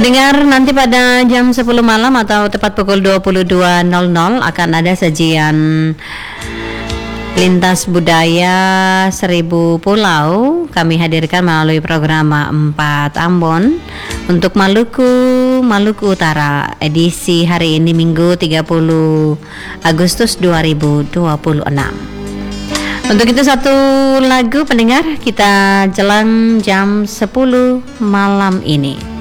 Pendengar, nanti pada jam 10 malam atau tepat pukul 22.00 akan ada sajian Lintas Budaya Seribu Pulau. Kami hadirkan melalui program 4 Ambon untuk Maluku Utara, edisi hari ini Minggu 30 Agustus 2026. Untuk itu satu lagu pendengar, kita jelang jam 10 malam ini.